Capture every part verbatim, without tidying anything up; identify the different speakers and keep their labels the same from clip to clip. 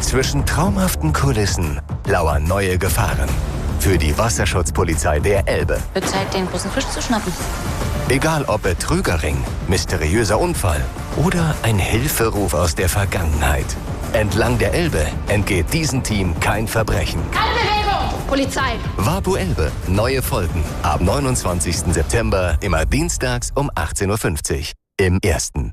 Speaker 1: Zwischen traumhaften Kulissen lauern neue Gefahren. Für die Wasserschutzpolizei der Elbe.
Speaker 2: Wird Zeit, den großen Fisch zu schnappen.
Speaker 1: Egal ob Betrügerring, mysteriöser Unfall oder ein Hilferuf aus der Vergangenheit. Entlang der Elbe entgeht diesem Team kein Verbrechen.
Speaker 2: Keine Bewegung! Polizei!
Speaker 1: Wabu Elbe. Neue Folgen. Ab neunundzwanzigsten September, immer dienstags um achtzehn Uhr fünfzig. Im Ersten.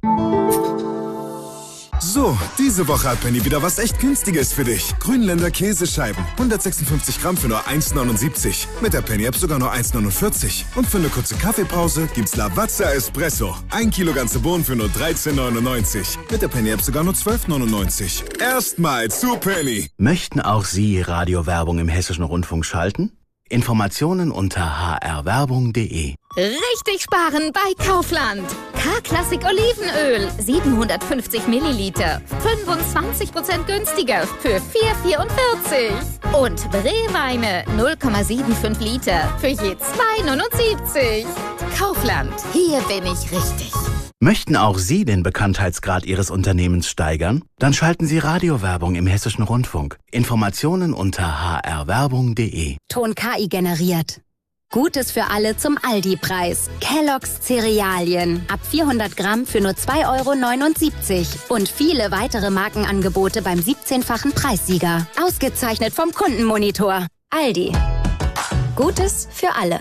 Speaker 3: So, diese Woche hat Penny wieder was echt Günstiges für dich. Grünländer Käsescheiben. hundertsechsundfünfzig Gramm für nur eins neunundsiebzig. Mit der Penny-App sogar nur eins neunundvierzig. Und für eine kurze Kaffeepause gibt's Lavazza Espresso. Ein Kilo ganze Bohnen für nur dreizehn neunundneunzig. Mit der Penny-App sogar nur zwölf neunundneunzig. Erstmal zu Penny.
Speaker 4: Möchten auch Sie Radiowerbung im Hessischen Rundfunk schalten? Informationen unter h r werbung punkt d e.
Speaker 5: Richtig sparen bei Kaufland. K-Klassik Olivenöl, siebenhundertfünfzig Milliliter, fünfundzwanzig Prozent günstiger für vier vierundvierzig. Und Brewweine, null Komma fünfundsiebzig Liter für je zwei neunundsiebzig. Kaufland, hier bin ich richtig.
Speaker 4: Möchten auch Sie den Bekanntheitsgrad Ihres Unternehmens steigern? Dann schalten Sie Radiowerbung im Hessischen Rundfunk. Informationen unter h r werbung punkt d e.
Speaker 6: Ton K I generiert. Gutes für alle zum Aldi-Preis. Kellogg's Cerealien. Ab vierhundert Gramm für nur zwei Euro neunundsiebzig. Und viele weitere Markenangebote beim siebzehnfachen Preissieger. Ausgezeichnet vom Kundenmonitor. Aldi. Gutes für alle.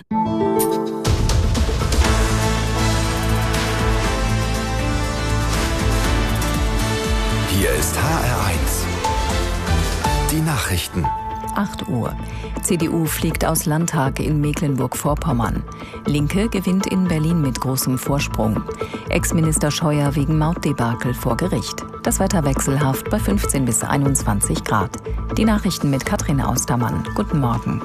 Speaker 1: Hier ist H R eins. Die Nachrichten.
Speaker 7: acht Uhr. C D U fliegt aus Landtag in Mecklenburg-Vorpommern. Linke gewinnt in Berlin mit großem Vorsprung. Ex-Minister Scheuer wegen Mautdebakel vor Gericht. Das Wetter wechselhaft bei fünfzehn bis einundzwanzig Grad. Die Nachrichten mit Katrin Austermann. Guten Morgen.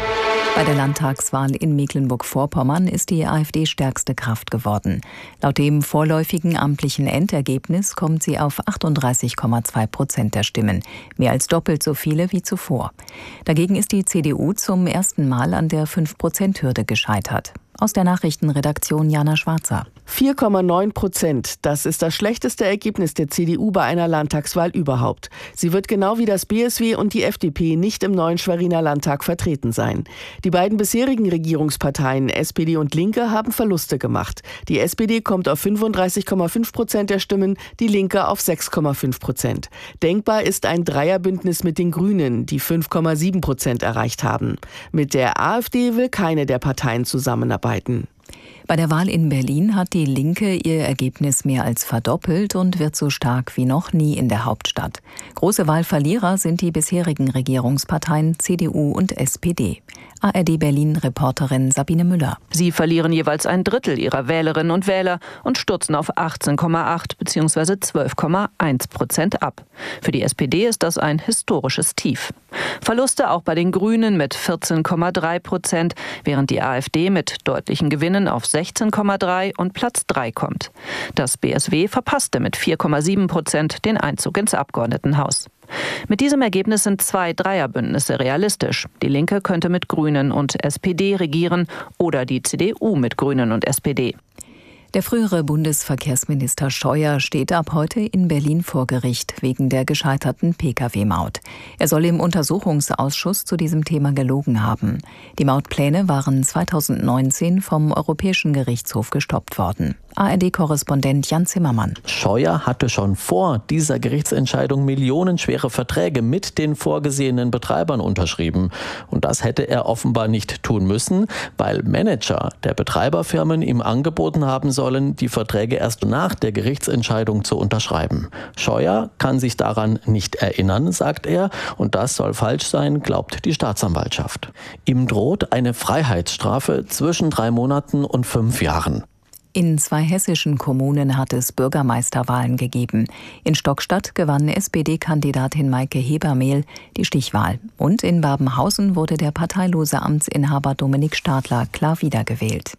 Speaker 7: Bei der Landtagswahl in Mecklenburg-Vorpommern ist die AfD stärkste Kraft geworden. Laut dem vorläufigen amtlichen Endergebnis kommt sie auf achtunddreißig Komma zwei Prozent der Stimmen, mehr als doppelt so viele wie zuvor. Dagegen ist die C D U zum ersten Mal an der fünf Prozent Hürde gescheitert. Aus der Nachrichtenredaktion Jana Schwarzer.
Speaker 8: vier Komma neun Prozent. Das ist das schlechteste Ergebnis der C D U bei einer Landtagswahl überhaupt. Sie wird genau wie das B S W und die F D P nicht im neuen Schweriner Landtag vertreten sein. Die beiden bisherigen Regierungsparteien S P D und Linke haben Verluste gemacht. Die S P D kommt auf fünfunddreißig Komma fünf Prozent der Stimmen, die Linke auf sechs Komma fünf Prozent. Denkbar ist ein Dreierbündnis mit den Grünen, die fünf Komma sieben Prozent erreicht haben. Mit der AfD will keine der Parteien zusammenarbeiten.
Speaker 7: Bei der Wahl in Berlin hat die Linke ihr Ergebnis mehr als verdoppelt und wird so stark wie noch nie in der Hauptstadt. Große Wahlverlierer sind die bisherigen Regierungsparteien C D U und S P D. A R D Berlin-Reporterin Sabine Müller.
Speaker 9: Sie verlieren jeweils ein Drittel ihrer Wählerinnen und Wähler und stürzen auf achtzehn Komma acht bzw. zwölf Komma eins Prozent ab. Für die S P D ist das ein historisches Tief. Verluste auch bei den Grünen mit vierzehn Komma drei Prozent, während die AfD mit deutlichen Gewinnen auf sechzehn Komma drei und Platz drei kommt. Das B S W verpasste mit vier Komma sieben Prozent den Einzug ins Abgeordnetenhaus. Mit diesem Ergebnis sind zwei Dreierbündnisse realistisch. Die Linke könnte mit Grünen und S P D regieren oder die C D U mit Grünen und S P D.
Speaker 7: Der frühere Bundesverkehrsminister Scheuer steht ab heute in Berlin vor Gericht wegen der gescheiterten Pkw Maut. Er soll im Untersuchungsausschuss zu diesem Thema gelogen haben. Die Mautpläne waren zweitausendneunzehn vom Europäischen Gerichtshof gestoppt worden. A R D-Korrespondent Jan Zimmermann.
Speaker 10: Scheuer hatte schon vor dieser Gerichtsentscheidung millionenschwere Verträge mit den vorgesehenen Betreibern unterschrieben. Und das hätte er offenbar nicht tun müssen, weil Manager der Betreiberfirmen ihm angeboten haben sollen, die Verträge erst nach der Gerichtsentscheidung zu unterschreiben. Scheuer kann sich daran nicht erinnern, sagt er, und das soll falsch sein, glaubt die Staatsanwaltschaft. Ihm droht eine Freiheitsstrafe zwischen drei Monaten und fünf Jahren.
Speaker 7: In zwei hessischen Kommunen hat es Bürgermeisterwahlen gegeben. In Stockstadt gewann S P D-Kandidatin Maike Hebermehl die Stichwahl. Und in Babenhausen wurde der parteilose Amtsinhaber Dominik Stadler klar wiedergewählt.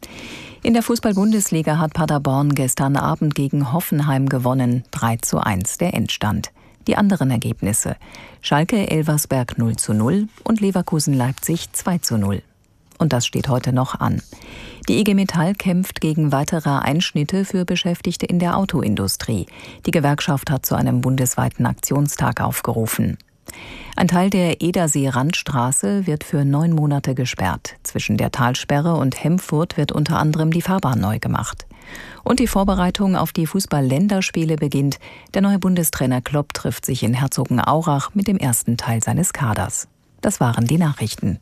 Speaker 7: In der Fußball-Bundesliga hat Paderborn gestern Abend gegen Hoffenheim gewonnen. drei zu eins der Endstand. Die anderen Ergebnisse: Schalke Elversberg null zu null und Leverkusen Leipzig zwei zu null. Und das steht heute noch an. Die I G Metall kämpft gegen weitere Einschnitte für Beschäftigte in der Autoindustrie. Die Gewerkschaft hat zu einem bundesweiten Aktionstag aufgerufen. Ein Teil der Edersee-Randstraße wird für neun Monate gesperrt. Zwischen der Talsperre und Hemfurt wird unter anderem die Fahrbahn neu gemacht. Und die Vorbereitung auf die Fußball-Länderspiele beginnt. Der neue Bundestrainer Klopp trifft sich in Herzogenaurach mit dem ersten Teil seines Kaders. Das waren die Nachrichten.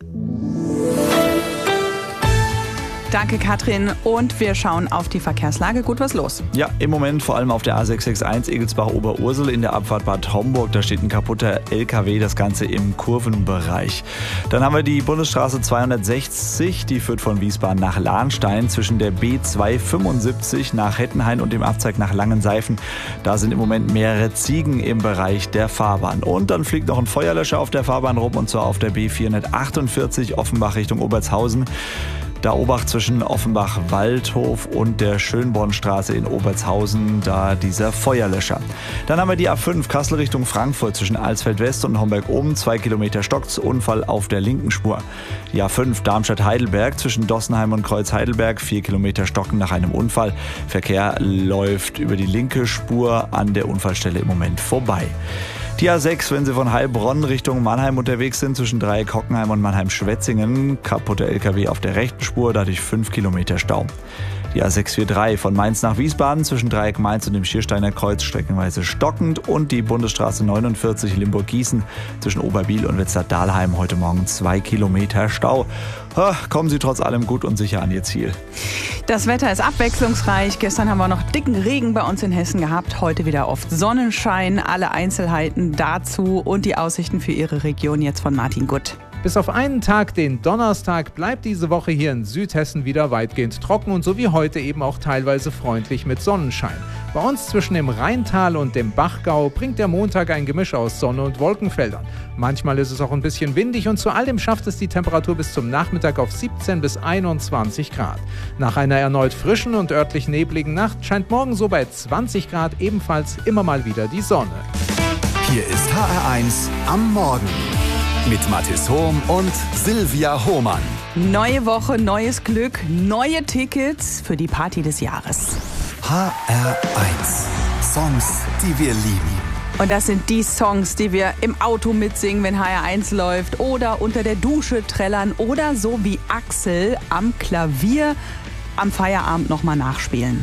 Speaker 11: Danke, Katrin. Und wir schauen auf die Verkehrslage. Gut, was los?
Speaker 12: Ja, im Moment vor allem auf der A sechs sechs eins Egelsbach-Oberursel in der Abfahrt Bad Homburg. Da steht ein kaputter L K W, das Ganze im Kurvenbereich. Dann haben wir die Bundesstraße zweihundertsechzig, die führt von Wiesbaden nach Lahnstein zwischen der B zweihundertfünfundsiebzig nach Hettenhain und dem Abzweig nach Langenseifen. Da sind im Moment mehrere Ziegen im Bereich der Fahrbahn. Und dann fliegt noch ein Feuerlöscher auf der Fahrbahn rum, und zwar auf der B vierhundertachtundvierzig Offenbach Richtung Obertshausen. Da Obacht zwischen Offenbach-Waldhof und der Schönbornstraße in Obertshausen, da dieser Feuerlöscher. Dann haben wir die A fünf Kassel Richtung Frankfurt zwischen Alsfeld-West und Homberg-Oben. Zwei Kilometer stockt's, Unfall auf der linken Spur. Die A fünf Darmstadt-Heidelberg zwischen Dossenheim und Kreuz-Heidelberg. Vier Kilometer stocken nach einem Unfall. Verkehr läuft über die linke Spur an der Unfallstelle im Moment vorbei. Die A sechs, wenn Sie von Heilbronn Richtung Mannheim unterwegs sind, zwischen Dreieck Hockenheim und Mannheim-Schwetzingen, kaputter L K W auf der rechten Spur, dadurch fünf Kilometer Stau. Die A sechs vier drei von Mainz nach Wiesbaden zwischen Dreieck Mainz und dem Schiersteiner Kreuz streckenweise stockend, und die Bundesstraße neunundvierzig Limburg-Gießen zwischen Oberbiel und Wetzlar-Dahlheim heute Morgen zwei Kilometer Stau. Kommen Sie trotz allem gut und sicher an Ihr Ziel.
Speaker 11: Das Wetter ist abwechslungsreich. Gestern haben wir noch dicken Regen bei uns in Hessen gehabt. Heute wieder oft Sonnenschein. Alle Einzelheiten dazu und die Aussichten für Ihre Region jetzt von Martin Gutt.
Speaker 13: Bis auf einen Tag, den Donnerstag, bleibt diese Woche hier in Südhessen wieder weitgehend trocken und so wie heute eben auch teilweise freundlich mit Sonnenschein. Bei uns zwischen dem Rheintal und dem Bachgau bringt der Montag ein Gemisch aus Sonne und Wolkenfeldern. Manchmal ist es auch ein bisschen windig und zu all dem schafft es die Temperatur bis zum Nachmittag auf siebzehn bis einundzwanzig Grad. Nach einer erneut frischen und örtlich nebligen Nacht scheint morgen so bei zwanzig Grad ebenfalls immer mal wieder die Sonne.
Speaker 14: Hier ist H R eins am Morgen mit Mathis Hohm und Silvia Hohmann.
Speaker 11: Neue Woche, neues Glück, neue Tickets für die Party des Jahres.
Speaker 14: H R eins. Songs, die wir lieben.
Speaker 11: Und das sind die Songs, die wir im Auto mitsingen, wenn H R eins läuft, oder unter der Dusche trällern oder so wie Axel am Klavier am Feierabend nochmal nachspielen.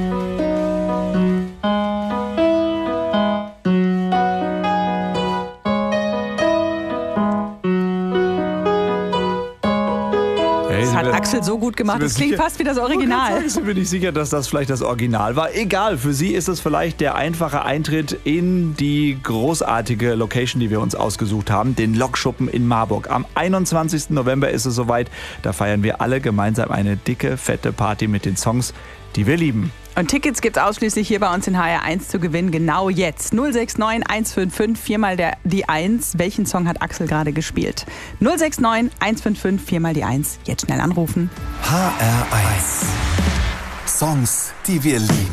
Speaker 11: Hat Axel so gut gemacht, das klingt fast wie das Original.
Speaker 12: Ich bin nicht sicher, dass das vielleicht das Original war. Egal, für Sie ist es vielleicht der einfache Eintritt in die großartige Location, die wir uns ausgesucht haben, den Lokschuppen in Marburg. Am einundzwanzigsten November ist es soweit. Da feiern wir alle gemeinsam eine dicke, fette Party mit den Songs, die wir lieben.
Speaker 11: Und Tickets gibt's ausschließlich hier bei uns in H R eins zu gewinnen, genau jetzt. null sechs neun eins fünf fünf, viermal der, die eins. Welchen Song hat Axel gerade gespielt? null sechs neun eins fünf fünf, viermal die eins. Jetzt schnell anrufen.
Speaker 14: H R eins. Songs, die wir lieben.